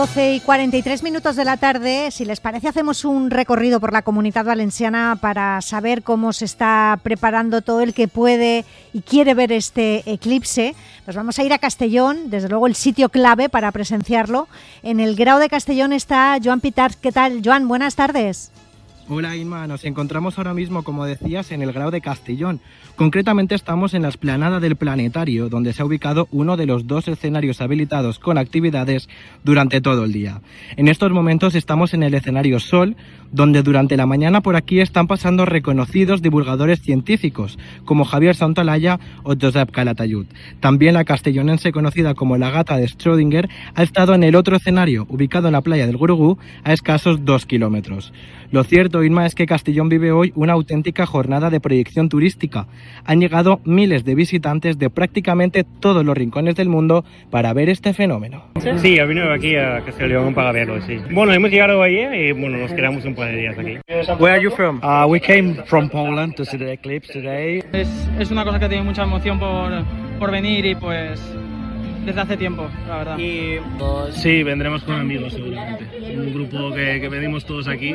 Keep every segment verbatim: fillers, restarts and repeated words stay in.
doce y cuarenta y tres minutos de la tarde, si les parece hacemos un recorrido por la Comunitat Valenciana para saber cómo se está preparando todo el que puede y quiere ver este eclipse. Nos vamos a ir a Castellón, desde luego el sitio clave para presenciarlo. En el Grau de Castellón está Joan Pitarch. ¿Qué tal, Joan? Buenas tardes. Hola Inma, nos encontramos ahora mismo, como decías, en el Grau de Castellón. Concretamente estamos en la explanada del Planetario, donde se ha ubicado uno de los dos escenarios habilitados con actividades durante todo el día. En estos momentos estamos en el escenario Sol, donde durante la mañana por aquí están pasando reconocidos divulgadores científicos, como Javier Santolaya o Josep Calatayud. También la castellonense conocida como la gata de Schrödinger ha estado en el otro escenario, ubicado en la playa del Gurugú, a escasos dos kilómetros. Lo cierto, Inma, es que Castellón vive hoy una auténtica jornada de proyección turística. Han llegado miles de visitantes de prácticamente todos los rincones del mundo para ver este fenómeno. Sí, he venido aquí a Castellón para verlo, sí. Bueno, hemos llegado ayer y bueno, nos quedamos un par de días aquí. Where are you from? Uh, we came from Poland to see the eclipse today. Es, es una cosa que tiene mucha emoción por, por venir y pues desde hace tiempo, la verdad. Y sí, vendremos con amigos seguramente. Un grupo que, que venimos todos aquí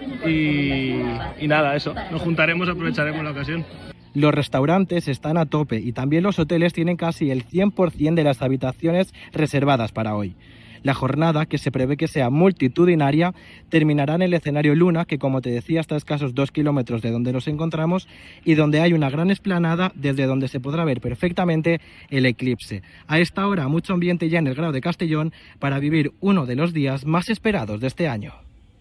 y, y nada, eso. Nos juntaremos, aprovecharemos la ocasión. Los restaurantes están a tope y también los hoteles tienen casi el cien por ciento de las habitaciones reservadas para hoy. La jornada, que se prevé que sea multitudinaria, terminará en el escenario Luna, que como te decía está a escasos dos kilómetros de donde nos encontramos y donde hay una gran explanada desde donde se podrá ver perfectamente el eclipse. A esta hora mucho ambiente ya en el Grau de Castellón para vivir uno de los días más esperados de este año.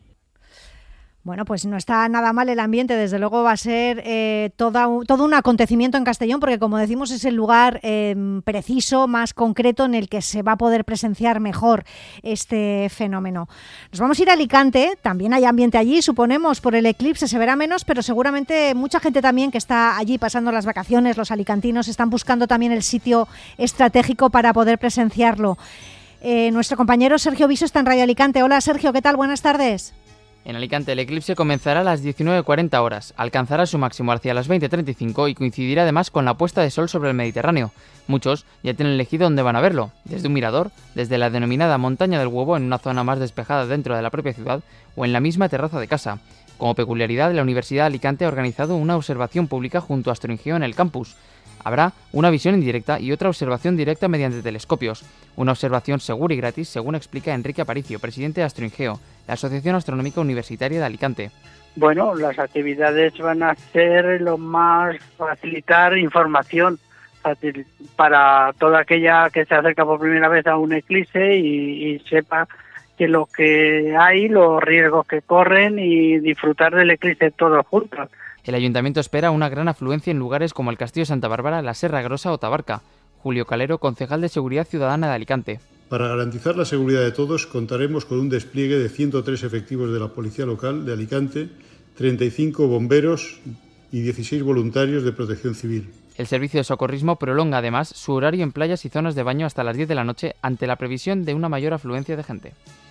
Bueno, pues no está nada mal el ambiente, desde luego va a ser eh, toda, todo un acontecimiento en Castellón, porque como decimos es el lugar eh, preciso, más concreto en el que se va a poder presenciar mejor este fenómeno. Nos vamos a ir a Alicante, también hay ambiente allí, suponemos, por el eclipse se verá menos, pero seguramente mucha gente también que está allí pasando las vacaciones, los alicantinos, están buscando también el sitio estratégico para poder presenciarlo. Eh, nuestro compañero Sergio Viso está en Radio Alicante. Hola Sergio, ¿qué tal? Buenas tardes. En Alicante el eclipse comenzará a las diecinueve cuarenta horas, alcanzará su máximo hacia las veinte treinta y cinco y coincidirá además con la puesta de sol sobre el Mediterráneo. Muchos ya tienen elegido dónde van a verlo, desde un mirador, desde la denominada Montaña del Huevo en una zona más despejada dentro de la propia ciudad o en la misma terraza de casa. Como peculiaridad, la Universidad de Alicante ha organizado una observación pública junto a Astringeo en el campus. Habrá una visión indirecta y otra observación directa mediante telescopios. Una observación segura y gratis, según explica Enrique Aparicio, presidente de Astringeo, la Asociación Astronómica Universitaria de Alicante. Bueno, las actividades van a ser lo más facilitar información facil, para toda aquella que se acerca por primera vez a un eclipse y, y sepa que lo que hay, los riesgos que corren y disfrutar del eclipse todos juntos. El Ayuntamiento espera una gran afluencia en lugares como el Castillo de Santa Bárbara, la Serra Grosa o Tabarca. Julio Calero, concejal de Seguridad Ciudadana de Alicante. Para garantizar la seguridad de todos, contaremos con un despliegue de ciento tres efectivos de la Policía Local de Alicante, treinta y cinco bomberos y dieciséis voluntarios de Protección Civil. El servicio de socorrismo prolonga además su horario en playas y zonas de baño hasta las diez de la noche ante la previsión de una mayor afluencia de gente.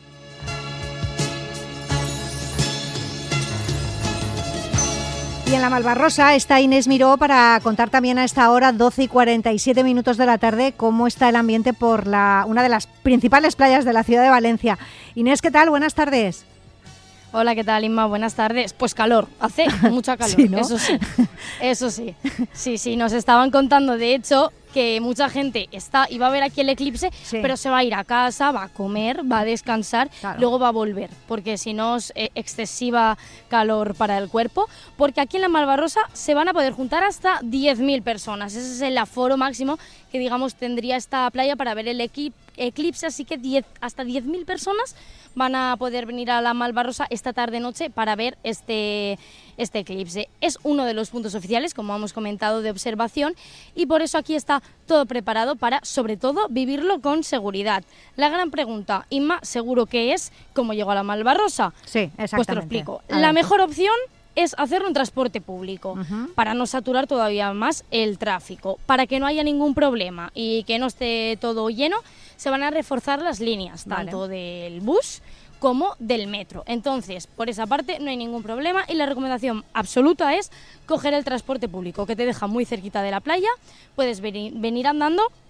Y en la Malvarrosa está Inés Miró para contar también a esta hora, doce y cuarenta y siete minutos de la tarde, cómo está el ambiente por la, una de las principales playas de la ciudad de Valencia. Inés, ¿qué tal? Buenas tardes. Hola, ¿qué tal, Inma? Buenas tardes. Pues calor, hace mucha calor, sí, ¿no? Eso sí, eso sí. Sí, sí, nos estaban contando, de hecho, que mucha gente está y va a ver aquí el eclipse, sí. Pero se va a ir a casa, va a comer, va a descansar, claro. Luego va a volver, porque si no es eh, excesiva calor para el cuerpo, porque aquí en la Malvarrosa se van a poder juntar hasta diez mil personas. Ese es el aforo máximo que, digamos, tendría esta playa para ver el eclipse, así que diez, hasta diez mil personas van a poder venir a la Malvarrosa esta tarde-noche para ver este, este eclipse. Es uno de los puntos oficiales, como hemos comentado, de observación, y por eso aquí está todo preparado para, sobre todo, vivirlo con seguridad. La gran pregunta, Inma, seguro que es ¿cómo llego a la Malvarrosa? Sí, exactamente. Pues te lo explico. La mejor opción es hacerlo en transporte público, uh-huh. para no saturar todavía más el tráfico, para que no haya ningún problema y que no esté todo lleno. Se van a reforzar las líneas, vale. Tanto del bus como del metro. Entonces, por esa parte no hay ningún problema y la recomendación absoluta es coger el transporte público, que te deja muy cerquita de la playa, puedes venir, venir andando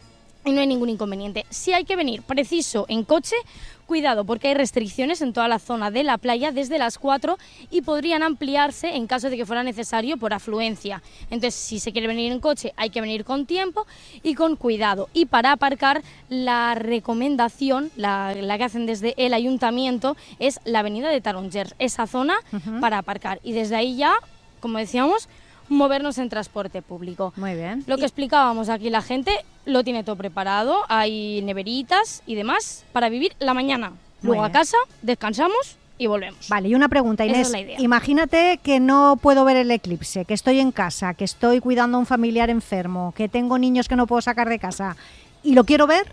y no hay ningún inconveniente. Si hay que venir preciso en coche, cuidado, porque hay restricciones en toda la zona de la playa desde las cuatro y podrían ampliarse en caso de que fuera necesario por afluencia. Entonces, si se quiere venir en coche, hay que venir con tiempo y con cuidado. Y para aparcar, la recomendación, la, la que hacen desde el ayuntamiento, es la avenida de Tarongers, esa zona uh-huh. para aparcar. Y desde ahí ya, como decíamos, movernos en transporte público. Muy bien. Lo que y... explicábamos aquí, la gente lo tiene todo preparado, hay neveritas y demás para vivir la mañana. Luego a casa, descansamos y volvemos. Vale, y una pregunta, Inés. Esa es la idea. Imagínate que no puedo ver el eclipse, que estoy en casa, que estoy cuidando a un familiar enfermo, que tengo niños que no puedo sacar de casa y lo quiero ver.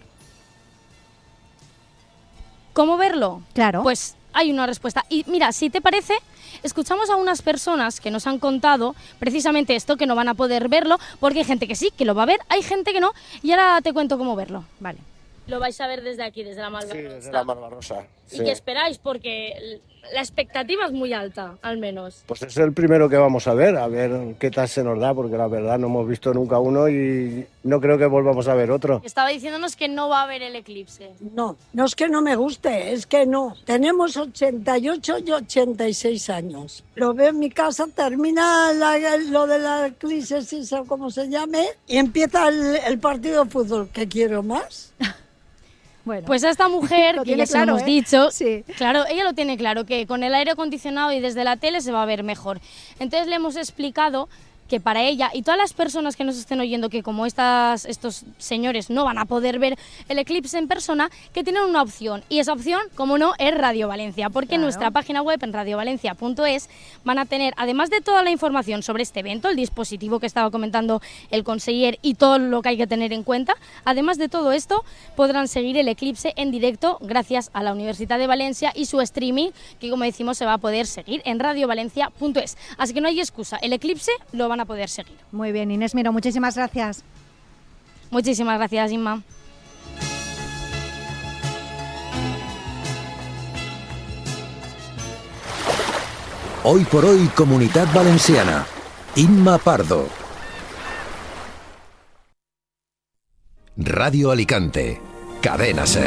¿Cómo verlo? Claro. Pues hay una respuesta. Y mira, si te parece, escuchamos a unas personas que nos han contado precisamente esto, que no van a poder verlo, porque hay gente que sí, que lo va a ver, hay gente que no, y ahora te cuento cómo verlo. Vale. Lo vais a ver desde aquí, desde la Malvarrosa. Sí, desde la Malvarrosa. ¿Y sí. qué esperáis? Porque la expectativa es muy alta, al menos. Pues es el primero que vamos a ver, a ver qué tal se nos da, porque la verdad no hemos visto nunca uno y no creo que volvamos a ver otro. Estaba diciéndonos que no va a haber el eclipse. No, no es que no me guste, es que no. Tenemos ochenta y ocho y ochenta y seis años. Lo veo en mi casa, termina la, lo de la eclipse, o como se llame, y empieza el, el partido de fútbol, que quiero más. Bueno, pues a esta mujer, que ya se lo hemos ¿eh? dicho, sí. claro, ella lo tiene claro, que con el aire acondicionado y desde la tele se va a ver mejor. Entonces le hemos explicado que para ella y todas las personas que nos estén oyendo, que como estas, estos señores no van a poder ver el eclipse en persona, que tienen una opción, y esa opción, como no, es Radio Valencia, porque claro. en nuestra página web, en radio valencia punto es, van a tener, además de toda la información sobre este evento, el dispositivo que estaba comentando el conseller y todo lo que hay que tener en cuenta, además de todo esto, podrán seguir el eclipse en directo gracias a la Universidad de Valencia y su streaming, que como decimos se va a poder seguir en radio valencia punto es. Así que no hay excusa, el eclipse lo van a poder seguir. Muy bien, Inés Miró, muchísimas gracias. Muchísimas gracias, Inma. Hoy por hoy, Comunitat Valenciana. Inma Pardo. Radio Alicante. Cadena SER.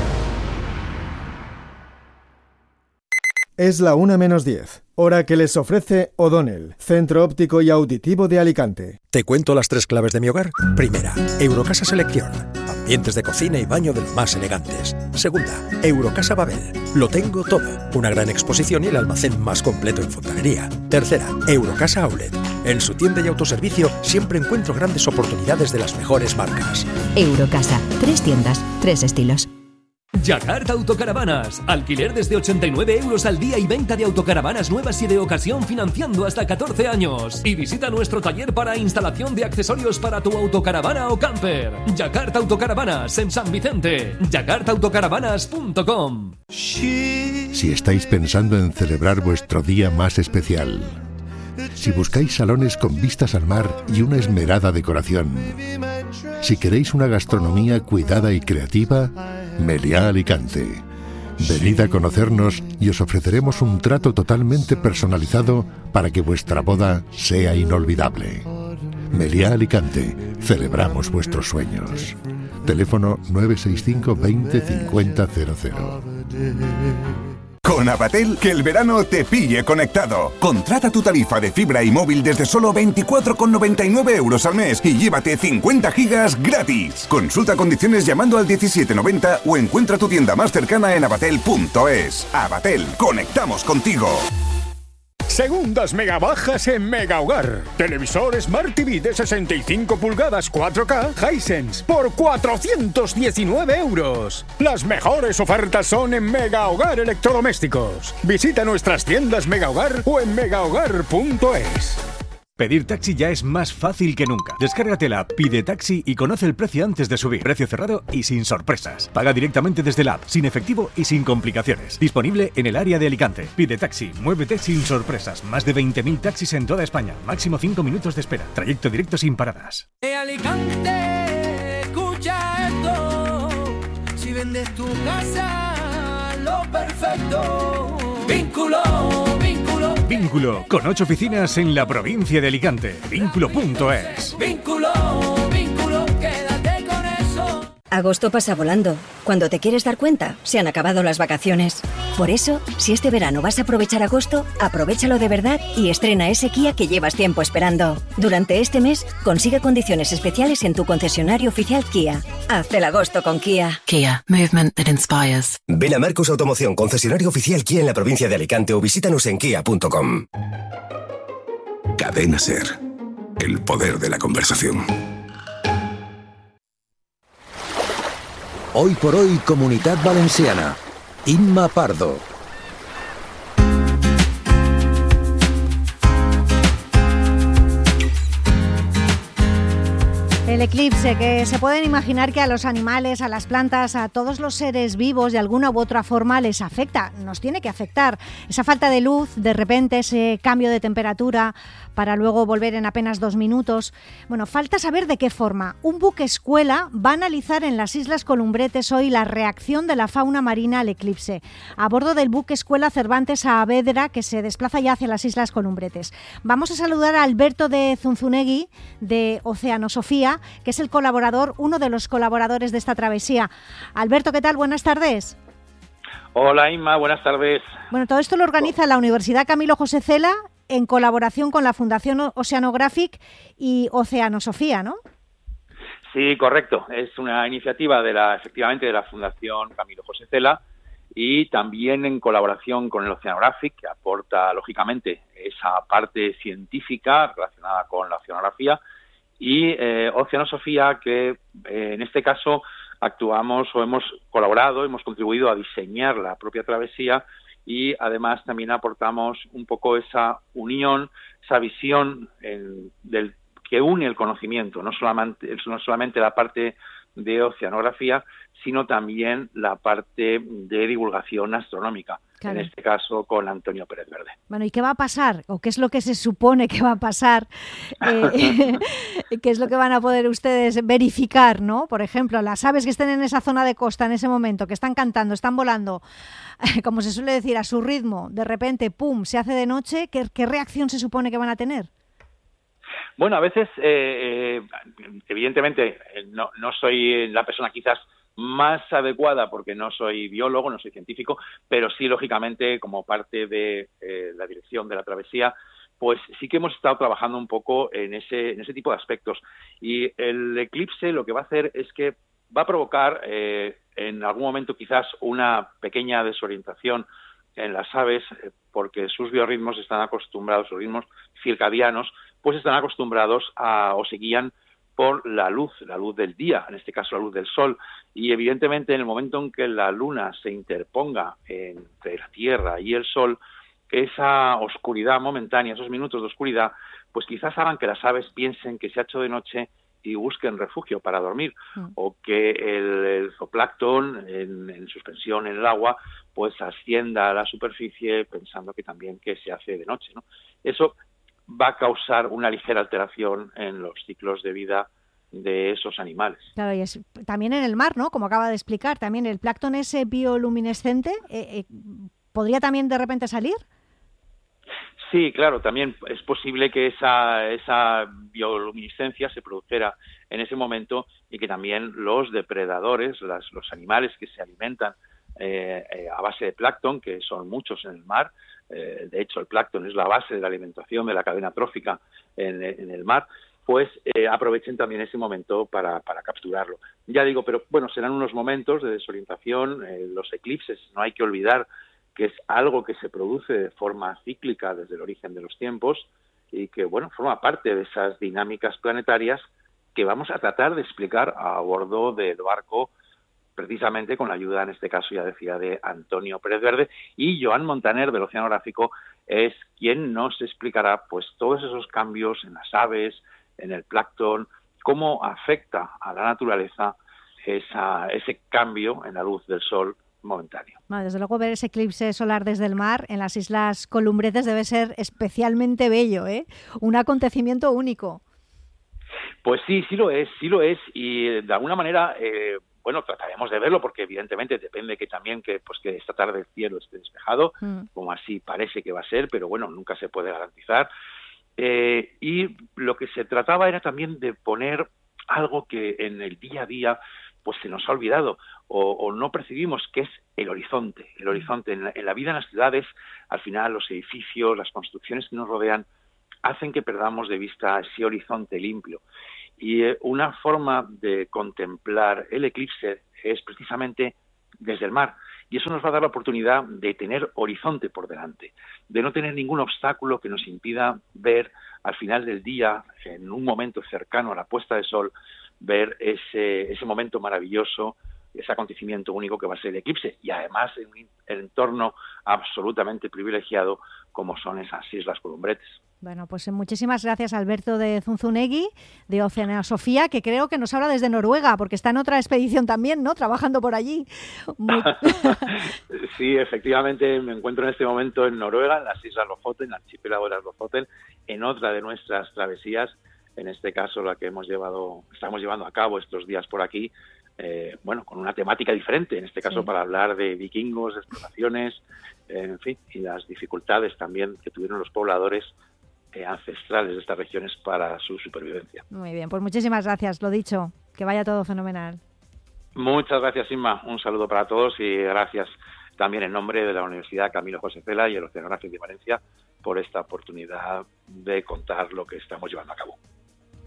Es la una menos diez, hora que les ofrece O'Donnell, Centro Óptico y Auditivo de Alicante. ¿Te cuento las tres claves de mi hogar? Primera, Eurocasa Selección. Ambientes de cocina y baño de los más elegantes. Segunda, Eurocasa Babel. Lo tengo todo. Una gran exposición y el almacén más completo en fontanería. Tercera, Eurocasa Outlet. En su tienda y autoservicio siempre encuentro grandes oportunidades de las mejores marcas. Eurocasa. Tres tiendas, tres estilos. Yakarta Autocaravanas. Alquiler desde ochenta y nueve euros al día y venta de autocaravanas nuevas y de ocasión financiando hasta catorce años. Y visita nuestro taller para instalación de accesorios para tu autocaravana o camper. Yakarta Autocaravanas en San Vicente. yakarta autocaravanas punto com. Si estáis pensando en celebrar vuestro día más especial, si buscáis salones con vistas al mar y una esmerada decoración, si queréis una gastronomía cuidada y creativa, Meliá Alicante. Venid a conocernos y os ofreceremos un trato totalmente personalizado para que vuestra boda sea inolvidable. Meliá Alicante. Celebramos vuestros sueños. Teléfono nueve seis cinco veinte cincuenta cero cero. Con Avatel, que el verano te pille conectado. Contrata tu tarifa de fibra y móvil desde solo veinticuatro con noventa y nueve euros al mes y llévate cincuenta gigas gratis. Consulta condiciones llamando al diecisiete noventa o encuentra tu tienda más cercana en avatel punto es. Avatel, conectamos contigo. Segundas mega bajas en Mega Hogar. Televisor Smart T V de sesenta y cinco pulgadas cuatro K Hisense por cuatrocientos diecinueve euros. Las mejores ofertas son en Mega Hogar Electrodomésticos. Visita nuestras tiendas Mega Hogar o en mega hogar punto es. Pedir taxi ya es más fácil que nunca. Descárgate la app Pide Taxi y conoce el precio antes de subir. Precio cerrado y sin sorpresas. Paga directamente desde la app, sin efectivo y sin complicaciones. Disponible en el área de Alicante. Pide Taxi, muévete sin sorpresas. Más de veinte mil taxis en toda España. Máximo cinco minutos de espera. Trayecto directo sin paradas. En Alicante, escucha esto. Si vendes tu casa, lo perfecto. Vínculo, vínculo. Vínculo, con ocho oficinas en la provincia de Alicante. Vínculo punto es. Vínculo, vínculo, quédate con eso. Agosto pasa volando. Cuando te quieres dar cuenta, se han acabado las vacaciones. Por eso, si este verano vas a aprovechar agosto, aprovéchalo de verdad y estrena ese Kia que llevas tiempo esperando. Durante este mes, consigue condiciones especiales en tu concesionario oficial Kia. Haz el agosto con Kia. Kia, movement that inspires. Ven a Marcos Automoción, concesionario oficial Kia en la provincia de Alicante o visítanos en kia punto com. Cadena SER. El poder de la conversación. Hoy por hoy, Comunitat Valenciana. Inma Pardo. El eclipse, que se pueden imaginar que a los animales, a las plantas, a todos los seres vivos de alguna u otra forma les afecta, nos tiene que afectar. Esa falta de luz, de repente ese cambio de temperatura para luego volver en apenas dos minutos. Bueno, falta saber de qué forma. Un buque escuela va a analizar en las Islas Columbretes hoy la reacción de la fauna marina al eclipse. A bordo del buque escuela Cervantes Saavedra, que se desplaza ya hacia las Islas Columbretes. Vamos a saludar a Alberto de Zunzunegui, de Oceanosofía, que es el colaborador, uno de los colaboradores de esta travesía. Alberto, ¿qué tal? Buenas tardes. Hola, Inma, buenas tardes. Bueno, todo esto lo organiza la Universidad Camilo José Cela en colaboración con la Fundación Oceanographic y Oceanosofía, ¿no? Sí, correcto. Es una iniciativa de la, efectivamente, de la Fundación Camilo José Cela y también en colaboración con el Oceanographic, que aporta, lógicamente, esa parte científica relacionada con la oceanografía, y eh, Oceanosofía, que eh, en este caso actuamos o hemos colaborado, hemos contribuido a diseñar la propia travesía y además también aportamos un poco esa unión, esa visión en, del, que une el conocimiento, no solamente, no solamente la parte de oceanografía, sino también la parte de divulgación astronómica, claro. En este caso con Antonio Pérez Verde. Bueno, ¿y qué va a pasar? ¿O qué es lo que se supone que va a pasar? Eh, ¿Qué es lo que van a poder ustedes verificar, ¿no? Por ejemplo, las aves que estén en esa zona de costa en ese momento, que están cantando, están volando, como se suele decir, a su ritmo, de repente, ¡pum!, se hace de noche, ¿qué, qué reacción se supone que van a tener? Bueno, a veces, eh, evidentemente, no, no soy la persona quizás más adecuada porque no soy biólogo, no soy científico, pero sí, lógicamente, como parte de eh, la dirección de la travesía, pues sí que hemos estado trabajando un poco en ese, en ese tipo de aspectos. Y el eclipse lo que va a hacer es que va a provocar eh, en algún momento quizás una pequeña desorientación en las aves, eh, porque sus biorritmos están acostumbrados, sus ritmos circadianos, pues están acostumbrados a, o se guían por la luz, la luz del día, en este caso la luz del sol, y evidentemente en el momento en que la luna se interponga entre la Tierra y el sol, esa oscuridad momentánea, esos minutos de oscuridad, pues quizás hagan que las aves piensen que se ha hecho de noche y busquen refugio para dormir, mm. o que el, el zooplancton en, en suspensión en el agua pues ascienda a la superficie pensando que también que se hace de noche, ¿no? Eso va a causar una ligera alteración en los ciclos de vida de esos animales. Claro, y es, también en el mar, ¿no? Como acaba de explicar, también el plancton ese bioluminescente, eh, eh, ¿podría también de repente salir? Sí, claro, también es posible que esa, esa bioluminiscencia se produjera en ese momento y que también los depredadores, las, los animales que se alimentan eh, eh, a base de plancton, que son muchos en el mar, eh, de hecho el plancton es la base de la alimentación de la cadena trófica en, en el mar, pues eh, aprovechen también ese momento para, para capturarlo. Ya digo, pero bueno, serán unos momentos de desorientación, eh, los eclipses, no hay que olvidar que es algo que se produce de forma cíclica desde el origen de los tiempos y que, bueno, forma parte de esas dinámicas planetarias que vamos a tratar de explicar a bordo del barco, precisamente con la ayuda, en este caso, ya decía, de Antonio Pérez Verde, y Joan Montaner, del Oceanográfico, es quien nos explicará pues todos esos cambios en las aves, en el plancton, cómo afecta a la naturaleza esa, ese cambio en la luz del sol momentáneo. Bueno, desde luego ver ese eclipse solar desde el mar en las Islas Columbretes debe ser especialmente bello, ¿eh? Un acontecimiento único. Pues sí, sí lo es, sí lo es, y de alguna manera, eh, bueno, trataremos de verlo porque evidentemente depende que también que pues que esta tarde el cielo esté despejado, mm. como así parece que va a ser, pero bueno, nunca se puede garantizar. Eh, y lo que se trataba era también de poner algo que en el día a día pues se nos ha olvidado o, o no percibimos que es el horizonte. El horizonte en la, en la vida en las ciudades, al final los edificios, las construcciones que nos rodean, hacen que perdamos de vista ese horizonte limpio. Y eh, una forma de contemplar el eclipse es precisamente desde el mar. Y eso nos va a dar la oportunidad de tener horizonte por delante, de no tener ningún obstáculo que nos impida ver al final del día, en un momento cercano a la puesta de sol, ver ese, ese momento maravilloso, ese acontecimiento único que va a ser el eclipse, y además en un entorno absolutamente privilegiado como son esas Islas Columbretes. Bueno, pues muchísimas gracias, Alberto de Zunzunegui, de Oceanosofía, que creo que nos habla desde Noruega, porque está en otra expedición también, ¿no?, trabajando por allí. Muy... Sí, efectivamente, me encuentro en este momento en Noruega, en las Islas Lofoten, en el archipiélago de las Lofoten, en otra de nuestras travesías, en este caso la que hemos llevado, estamos llevando a cabo estos días por aquí, eh, bueno, con una temática diferente, en este caso sí, para hablar de vikingos, de exploraciones, eh, en fin, y las dificultades también que tuvieron los pobladores eh, ancestrales de estas regiones para su supervivencia. Muy bien, pues muchísimas gracias, lo dicho, que vaya todo fenomenal. Muchas gracias, Inma, un saludo para todos y gracias también en nombre de la Universidad Camilo José Cela y el Oceanográfico de Valencia por esta oportunidad de contar lo que estamos llevando a cabo.